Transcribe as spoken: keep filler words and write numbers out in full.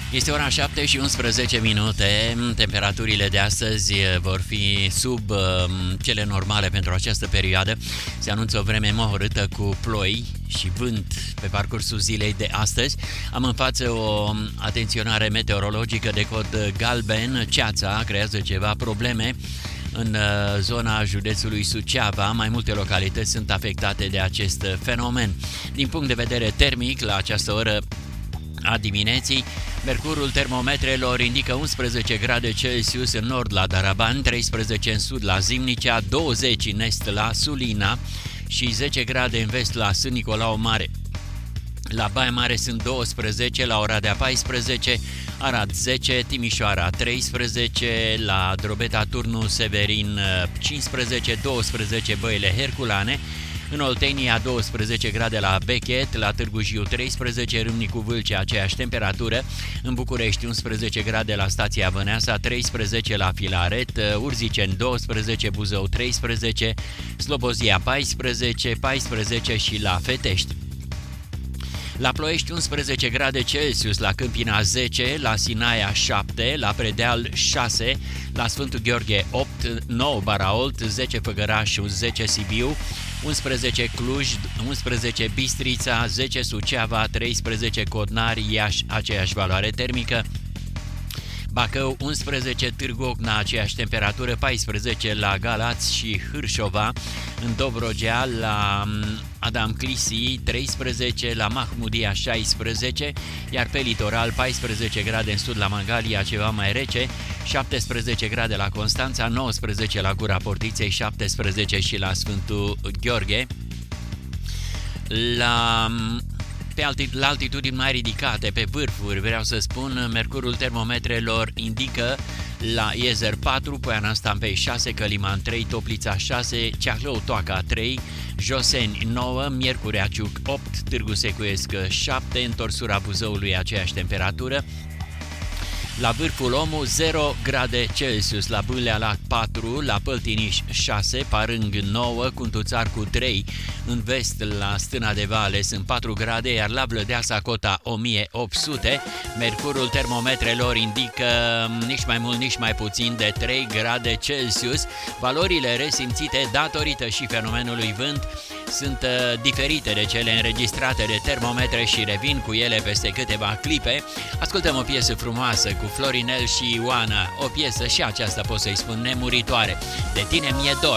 Este ora șapte și unsprezece minute. Temperaturile de astăzi vor fi sub uh, cele normale pentru această perioadă. Se anunță o vreme mohorâtă cu ploi și vânt pe parcursul zilei de astăzi. Am în față o atenționare meteorologică de cod galben. Ceața creează ceva probleme în zona județului Suceava. Mai multe localități sunt afectate de acest fenomen. Din punct de vedere termic, la această oră a dimineții, mercurul termometrelor indică unsprezece grade Celsius în nord la Daraban, treisprezece în sud la Zimnicea, douăzeci în est la Sulina și zece grade în vest la Sân Nicolau Mare. La Baia Mare sunt douăsprezece, la Oradea paisprezece, Arad zece, Timișoara treisprezece, la Drobeta Turnu Severin cincisprezece, douăsprezece Băile Herculane, în Oltenia douăsprezece grade la Bechet, la Târgu Jiu treisprezece, Râmnicu Vâlcea aceeași temperatură, în București unsprezece grade la stația Vâneasa, treisprezece la Filaret, Urziceni douăsprezece, Buzău treisprezece, Slobozia paisprezece, paisprezece și la Fetești. La Ploiești unsprezece grade Celsius, la Câmpina zece, la Sinaia șapte, la Predeal șase, la Sfântul Gheorghe opt, nouă Baraolt, zece Făgăraș, zece Sibiu, unsprezece Cluj, unsprezece Bistrița, zece Suceava, treisprezece Codnari, Iași, aceeași valoare termică. Bacău unsprezece, Târgu Ocna, aceeași temperatură, paisprezece la Galați și Hârșova, în Dobrogea, la Adam Clisi treisprezece, la Mahmudia șaisprezece, iar pe litoral paisprezece grade în sud la Mangalia, ceva mai rece, șaptesprezece grade la Constanța, nouăsprezece la Gura Portiței, șaptesprezece și la Sfântul Gheorghe. La... Pe alti, la altitudini mai ridicate, pe vârfuri, vreau să spun, mercurul termometrelor indică la Iezer patru, Poiana Stampei șase, Căliman trei, Toplița șase, Ceahlău Toaca trei, Joseni nouă, Miercurea Ciuc opt, Târgu Secuiesc șapte, întorsura Buzăului aceeași temperatură. La Vârful Omu zero grade Celsius, la Bâlea Lac patru, la Păltiniș șase, Parâng nouă, Cuntuțar cu trei, în vest la Stâna de Vale sunt patru grade, iar la Vlădeasa Cota o mie opt sute, mercurul termometrelor indică nici mai mult, nici mai puțin de trei grade Celsius. Valorile resimțite datorită și fenomenului vânt sunt uh, diferite de cele înregistrate de termometre și revin cu ele peste câteva clipe. Ascultăm o piesă frumoasă cu Florinel și Ioana, o piesă și aceasta pot să-i spun nemuritoare. De tine mi-e dor.